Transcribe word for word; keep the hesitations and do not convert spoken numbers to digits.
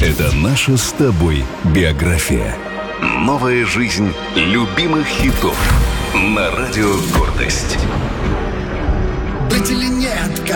Это наша с тобой биография. Новая жизнь любимых хитов на радио «Гордость». Быть или нет?